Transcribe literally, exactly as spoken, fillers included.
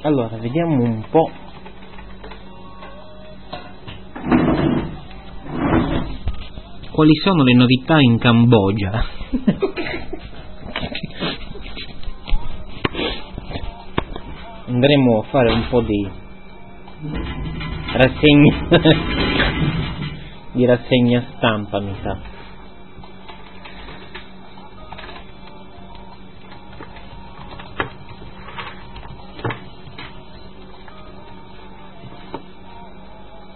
Allora, vediamo un po'. Quali sono le novità in Cambogia? Andremo a fare un po' di rassegna di rassegna stampa, mi sa.